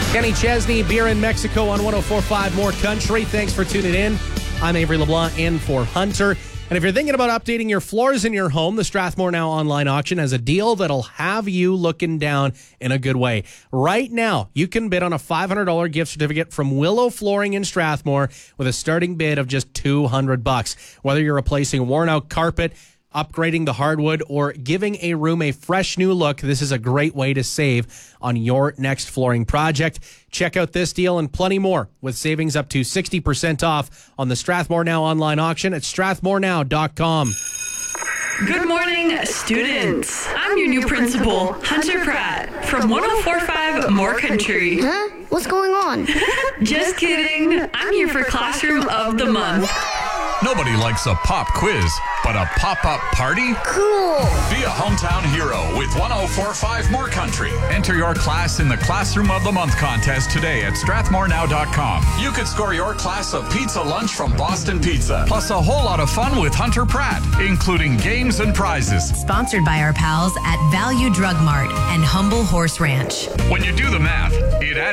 Kenny Chesney, Beer in Mexico on 104.5 More Country. Thanks for tuning in. I'm Avery LeBlanc in for Hunter. And if you're thinking about updating your floors in your home, the Strathmore Now online auction has a deal that'll have you looking down in a good way. Right now, you can bid on a $500 gift certificate from Willow Flooring in Strathmore with a starting bid of just $200. Whether you're replacing worn-out carpet, upgrading the hardwood, or giving a room a fresh new look, this is a great way to save on your next flooring project. Check out this deal and plenty more with savings up to 60% off on the Strathmore Now online auction at strathmorenow.com. Good morning, students. I'm your new principal, Hunter Pratt, from 104.5 More Country. Huh? What's going on? Just kidding. I'm here for Classroom of the Month. Nobody likes a pop quiz, but a pop-up party? Cool. Be a hometown hero with 104.5 More Country. Enter your class in the Classroom of the Month contest today at strathmorenow.com. You could score your class a pizza lunch from Boston Pizza, plus a whole lot of fun with Hunter Pratt, including games and prizes. Sponsored by our pals at Value Drug Mart and Humble Horse Ranch. When you do the math, it adds